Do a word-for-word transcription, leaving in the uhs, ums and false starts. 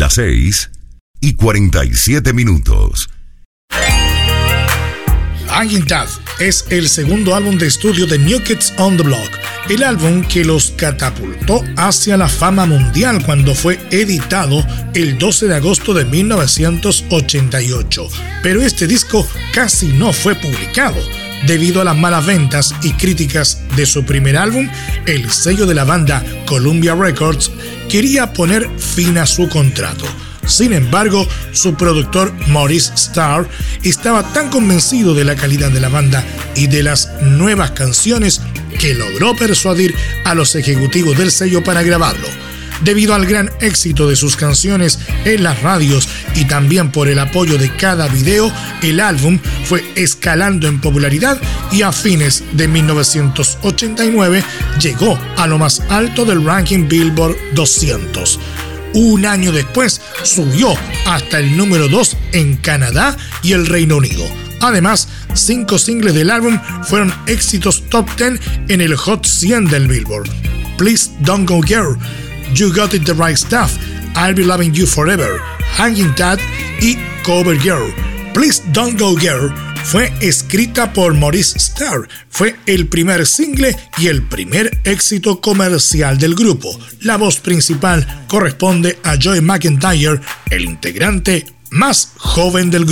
Las seis y cuarenta y siete minutos. Hanging Dad es el segundo álbum de estudio de New Kids on the Block, el álbum que los catapultó hacia la fama mundial cuando fue editado el doce de agosto de mil novecientos ochenta y ocho. Pero este disco casi no fue publicado. Debido a las malas ventas y críticas de su primer álbum, el sello de la banda Columbia Records quería poner fin a su contrato. Sin embargo, su productor Maurice Starr estaba tan convencido de la calidad de la banda y de las nuevas canciones que logró persuadir a los ejecutivos del sello para grabarlo. Debido al gran éxito de sus canciones en las radios y también por el apoyo de cada video, el álbum fue escalando en popularidad y a fines de mil novecientos ochenta y nueve llegó a lo más alto del ranking Billboard doscientos. Un año después subió hasta el número dos en Canadá y el Reino Unido. Además, cinco singles del álbum fueron éxitos top diez en el Hot cien del Billboard. Please Don't Go Girl, You Got It The Right Stuff, I'll Be Loving You Forever, Hanging Dad y Cover Girl. Please Don't Go Girl fue escrita por Maurice Starr, fue el primer single y el primer éxito comercial del grupo. La voz principal corresponde a Joey McIntyre, el integrante más joven del grupo.